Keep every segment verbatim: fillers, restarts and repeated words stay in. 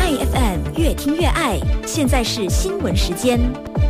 爱 F M 越听越爱，现在是新闻时间。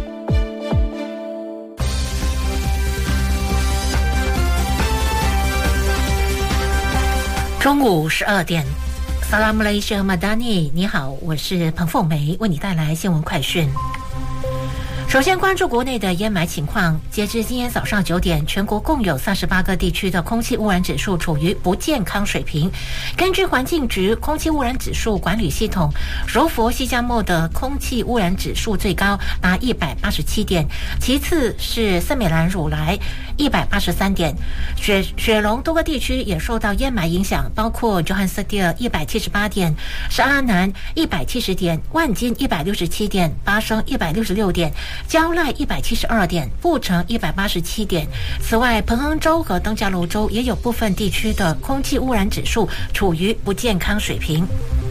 中午十二点，萨拉姆雷谢马达尼，你好，我是彭凤梅，为你带来新闻快讯。首先关注国内的烟霾情况。截至今天早上九点，全国共有三十八个地区的空气污染指数处于不健康水平。根据环境局空气污染指数管理系统，柔佛西加莫的空气污染指数最高达一百八十七点，其次是森美兰乳莱一百八十三点。雪雪龙多个地区也受到烟霾影响，包括约翰斯蒂尔一百七十八点，沙阿南一百七十点，万金一百六十七点，巴生一百六十六点，蕉赖一百七十二点，布城一百八十七点。此外，彭亨州和登嘉楼州也有部分地区的空气污染指数处于不健康水平。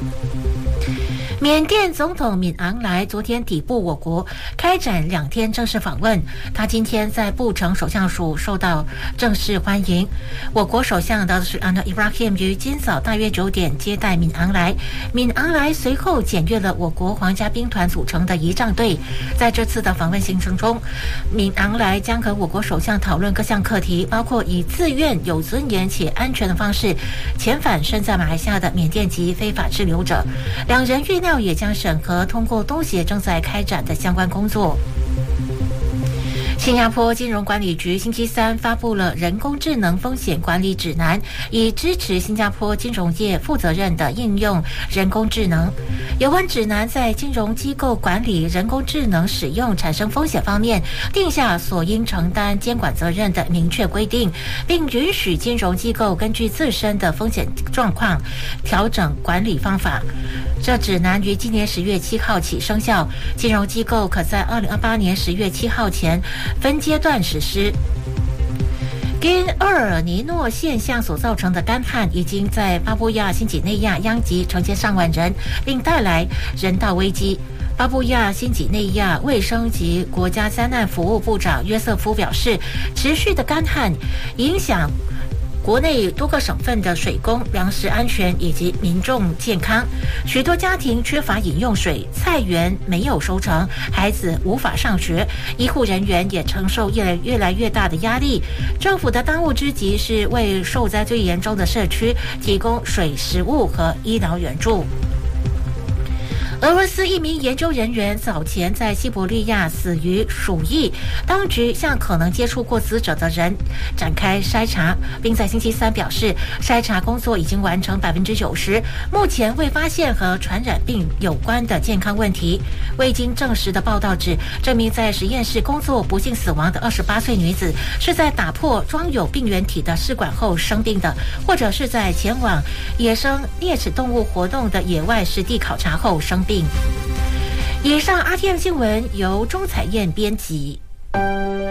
缅甸总统敏昂莱昨天抵埗我国，开展两天正式访问。他今天在布城首相署受到正式欢迎。我国首相的是安德伊布拉希姆于今早大约九点接待敏昂莱。敏昂莱随后检阅了我国皇家兵团组成的仪仗队。在这次的访问行程中，敏昂莱将和我国首相讨论各项课题，包括以自愿、有尊严且安全的方式遣返身在马来西亚的缅甸籍非法滞留者。两人预料也将审核通过东协正在开展的相关工作。新加坡金融管理局星期三发布了人工智能风险管理指南，以支持新加坡金融业负责任的应用人工智能。有关指南在金融机构管理人工智能使用产生风险方面，定下所应承担监管责任的明确规定，并允许金融机构根据自身的风险状况调整管理方法。这指南于今年十月七号起生效，金融机构可在二零二八年十月七号前分阶段实施。因厄尔尼诺现象所造成的干旱已经在巴布亚新几内亚殃及成千上万人，并带来人道危机。巴布亚新几内亚卫生及国家灾难服务部长约瑟夫表示，持续的干旱影响国内多个省份的水供、粮食安全以及民众健康，许多家庭缺乏饮用水，菜园没有收成，孩子无法上学，医护人员也承受越来越来越大的压力。政府的当务之急是为受灾最严重的社区提供水、食物和医疗援助。俄罗斯一名研究人员早前在西伯利亚死于鼠疫，当局向可能接触过死者的人展开筛查，并在星期三表示，筛查工作已经完成百分之九十，目前未发现和传染病有关的健康问题。未经证实的报道指，这名在实验室工作不幸死亡的二十八岁女子是在打破装有病原体的试管后生病的，或者是在前往野生啮齿动物活动的野外实地考察后生病。以上 R T M 新闻由钟彩燕编辑，